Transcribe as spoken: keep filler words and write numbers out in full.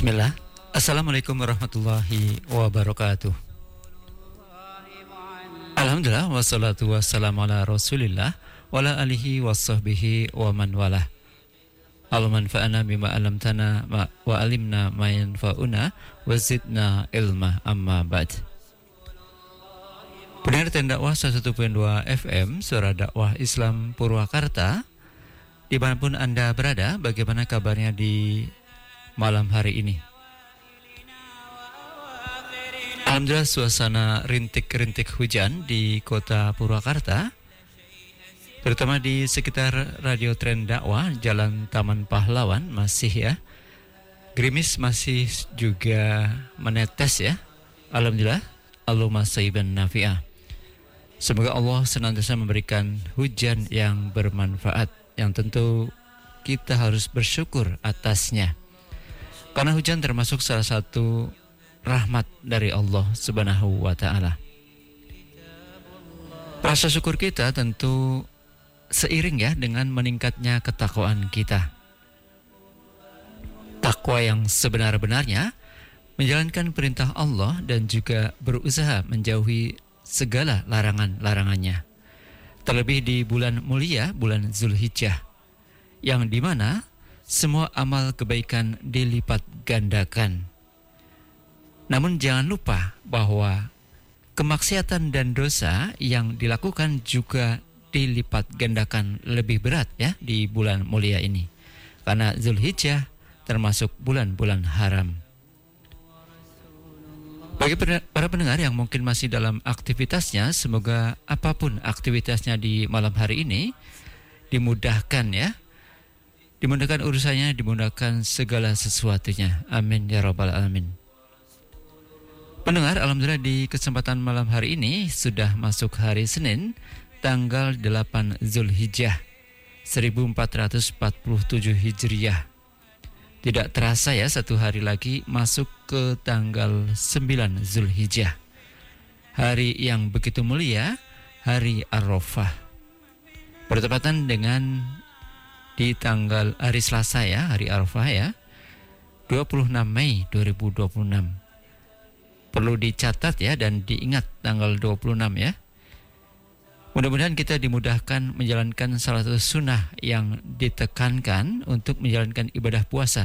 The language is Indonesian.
Bismillah. Assalamualaikum warahmatullahi wabarakatuh. Alhamdulillah wassalatu wassalamu ala rasulillah wa ala alihi wassahbihi wa man walah. Allahumma anfa'na bima alamtana wa alimna ma yanfa'una wa zidna ilma amma ba'd. Pendengar dakwah seratus satu koma dua F M Suara Dakwah Islam Purwakarta, dimanapun Anda berada, bagaimana kabarnya di malam hari ini? Alhamdulillah, suasana rintik-rintik hujan di kota Purwakarta, terutama di sekitar Radio Tren Dakwah Jalan Taman Pahlawan, masih ya, gerimis masih juga menetes ya. Alhamdulillah, Allahumma sayyiban nafi'ah. Semoga Allah senantiasa memberikan hujan yang bermanfaat, yang tentu kita harus bersyukur atasnya. Karena hujan termasuk salah satu rahmat dari Allah Subhanahu wa ta'ala. Rasa syukur kita tentu seiring ya dengan meningkatnya ketakwaan kita. Takwa yang sebenar-benarnya menjalankan perintah Allah dan juga berusaha menjauhi segala larangan-larangannya. Terlebih di bulan mulia, bulan Zulhijjah, yang dimana semua amal kebaikan dilipat gandakan. Namun jangan lupa bahwa kemaksiatan dan dosa yang dilakukan juga dilipat gandakan lebih berat ya di bulan mulia ini. Karena Zulhijjah termasuk bulan-bulan haram. Bagi para pendengar yang mungkin masih dalam aktivitasnya, semoga apapun aktivitasnya di malam hari ini dimudahkan ya. Dimudahkan urusannya, dimudahkan segala sesuatunya. Amin ya rabbal alamin. Pendengar, alhamdulillah di kesempatan malam hari ini sudah masuk hari Senin, tanggal delapan Zulhijjah seribu empat ratus empat puluh tujuh Hijriah. Tidak terasa ya, satu hari lagi masuk ke tanggal sembilan Zulhijjah. Hari yang begitu mulia, hari Arafah. Bertepatan dengan di tanggal hari Selasa ya, hari Arafah ya, dua puluh enam Mei dua ribu dua puluh enam. Perlu dicatat ya dan diingat tanggal dua puluh enam ya. Mudah-mudahan kita dimudahkan menjalankan salah satu sunnah yang ditekankan untuk menjalankan ibadah puasa